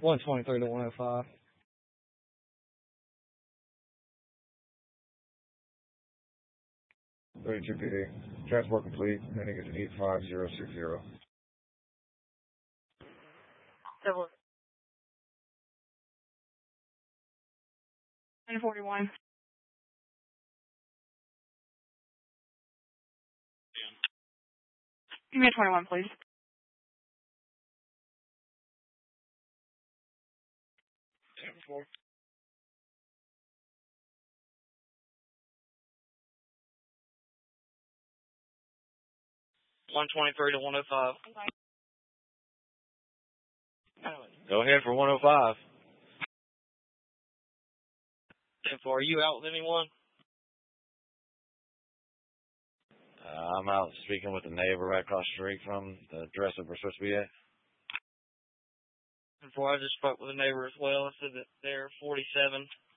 123 to 105. PD. Transport complete. Heading is 85060. 941. Give me a 21, please. Four. $123 to 105. Go ahead for 105. 10-4, are you out with anyone? I'm out speaking with a neighbor right across the street from the address that we're supposed to be at. 10-4, I just spoke with a neighbor as well. I said that they're 47